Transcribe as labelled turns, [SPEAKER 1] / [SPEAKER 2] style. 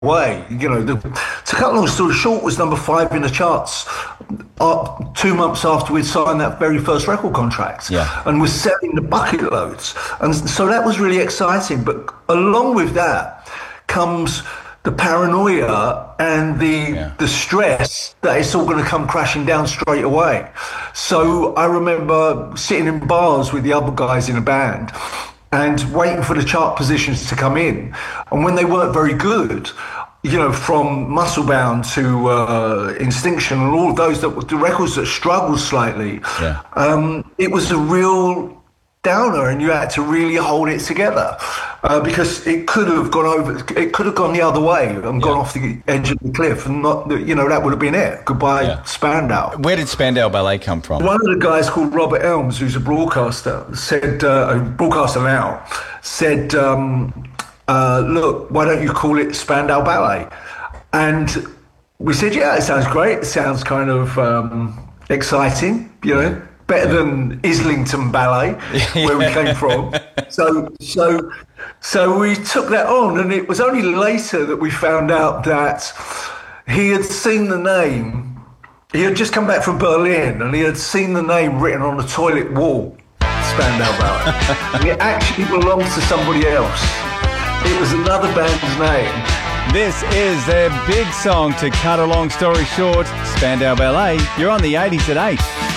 [SPEAKER 1] way. To cut a long story short, was number 5 in the charts 2 months after we'd signed that very first record contract,
[SPEAKER 2] Yeah.
[SPEAKER 1] and was selling the bucket loads. And so that was really exciting. But along with that comes the paranoia and the stress that it's all going to come crashing down straight away. So I remember sitting in bars with the other guys in a band and waiting for the chart positions to come in. And when they weren't very good, from Musclebound to Instinction and all of those, the records that struggled slightly, it was a real downer, and you had to really hold it together because it could have gone the other way and gone off the edge of the cliff, and not, that would have been it. Goodbye, Spandau.
[SPEAKER 2] Where did Spandau Ballet come from?
[SPEAKER 1] One of the guys called Robert Elms, who's a broadcaster, said, a broadcaster now, said, look, why don't you call it Spandau Ballet? And we said, yeah, it sounds great. It sounds kind of exciting, better than Islington Ballet, where we came from. So we took that on, and it was only later that we found out that he had seen the name. He had just come back from Berlin, and he had seen the name written on the toilet wall, Spandau Ballet. And it actually belongs to somebody else. It was another band's name.
[SPEAKER 2] This is their big song to cut a long story short, Spandau Ballet. You're on the 80s at 8.